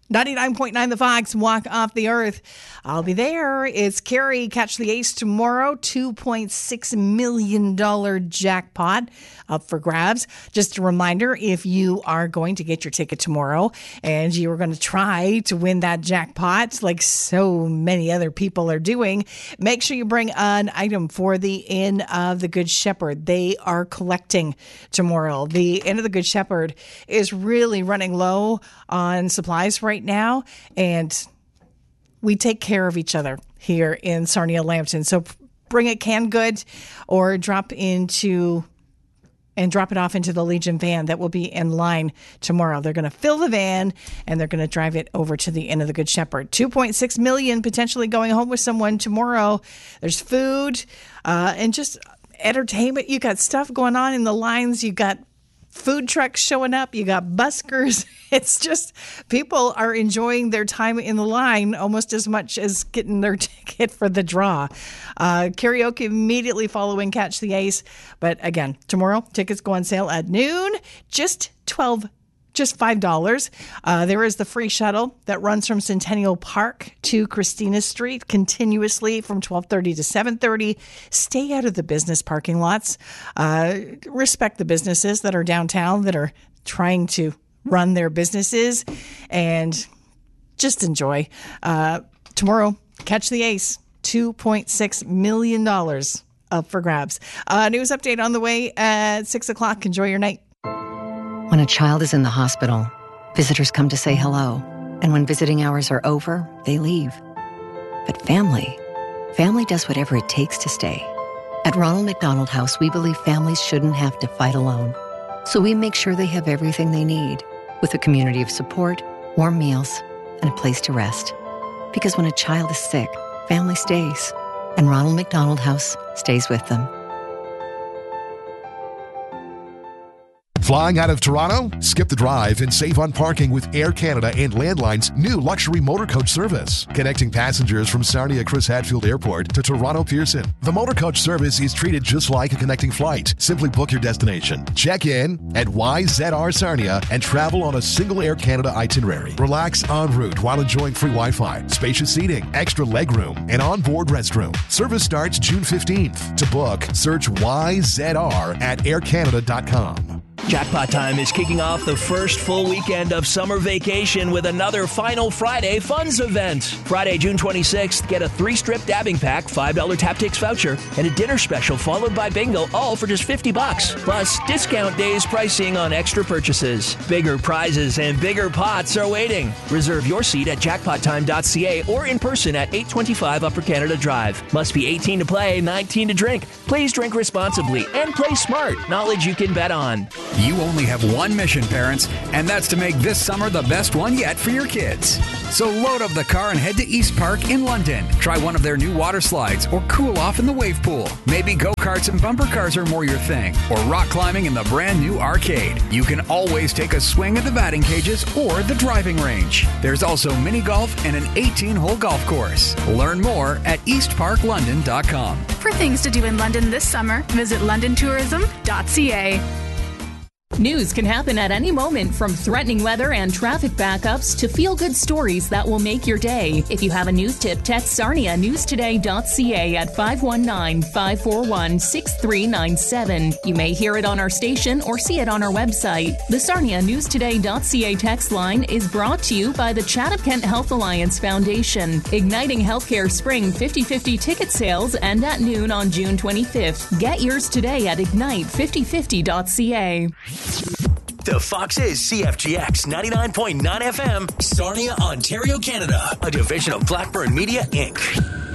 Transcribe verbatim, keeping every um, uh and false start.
ninety-nine point nine The Fox, Walk Off the Earth. I'll be there. It's Carrie, Catch the Ace tomorrow. two point six million dollars jackpot up for grabs. Just a reminder, if you are going to get your ticket tomorrow and you are going to try to win that jackpot like so many other people are doing, make sure you bring an item for the Inn of the Good Shepherd. They are collecting tomorrow. The Inn of the Good Shepherd is really running low on supplies right now, and we take care of each other here in Sarnia Lambton. So bring it canned good or drop into and drop it off into the Legion van that will be in line tomorrow. They're going to fill the van and they're going to drive it over to the Inn of the Good Shepherd. two point six million dollars potentially going home with someone tomorrow. There's food uh, and just entertainment. You got stuff going on in the lines. You got food trucks showing up. You got buskers. It's just people are enjoying their time in the line almost as much as getting their ticket for the draw. Uh, karaoke immediately following Catch the Ace. But again, tomorrow tickets go on sale at noon. Just twelve dollars. Just five dollars. Uh, there is the free shuttle that runs from Centennial Park to Christina Street continuously from twelve thirty to seven thirty. Stay out of the business parking lots. Uh, respect the businesses that are downtown that are trying to run their businesses, and just enjoy. Uh, tomorrow, Catch the Ace. two point six million dollars up for grabs. Uh, news update on the way at six o'clock. Enjoy your night. When a child is in the hospital, visitors come to say hello. And when visiting hours are over, they leave. But family, family does whatever it takes to stay. At Ronald McDonald House, we believe families shouldn't have to fight alone. So we make sure they have everything they need, with a community of support, warm meals, and a place to rest. Because when a child is sick, family stays. And Ronald McDonald House stays with them. Flying out of Toronto? Skip the drive and save on parking with Air Canada and Landline's new luxury motor coach service, connecting passengers from Sarnia Chris Hadfield Airport to Toronto Pearson. The motor coach service is treated just like a connecting flight. Simply book your destination, check in at Y Z R Sarnia, and travel on a single Air Canada itinerary. Relax en route while enjoying free Wi-Fi, spacious seating, extra legroom, and onboard restroom. Service starts June fifteenth. To book, search Y Z R at air canada dot com. Jackpot Time is kicking off the first full weekend of summer vacation with another Final Friday Funds event. Friday, June twenty-sixth, get a three-strip dabbing pack, five dollars Taptix voucher, and a dinner special followed by bingo, all for just fifty bucks. Plus, discount days pricing on extra purchases. Bigger prizes and bigger pots are waiting. Reserve your seat at jackpot time dot c a or in person at eight twenty-five Upper Canada Drive. Must be eighteen to play, nineteen to drink. Please drink responsibly and play smart. Knowledge you can bet on. You only have one mission, parents, and that's to make this summer the best one yet for your kids. So load up the car and head to East Park in London. Try one of their new water slides or cool off in the wave pool. Maybe go-karts and bumper cars are more your thing, or rock climbing in the brand new arcade. You can always take a swing at the batting cages or the driving range. There's also mini golf and an eighteen-hole golf course. Learn more at east park london dot com. For things to do in London this summer, visit london tourism dot c a. News can happen at any moment, from threatening weather and traffic backups to feel-good stories that will make your day. If you have a news tip, text Sarnia news today dot c a at five one nine, five four one, six three nine seven. You may hear it on our station or see it on our website. The Sarnia news today dot c a text line is brought to you by the Chatham Kent Health Alliance Foundation. Igniting Healthcare Spring fifty fifty ticket sales end at noon on June twenty-fifth. Get yours today at ignite fifty fifty dot c a. The Fox is C F G X ninety-nine point nine F M, Sarnia, Ontario, Canada, a division of Blackburn Media, Incorporated.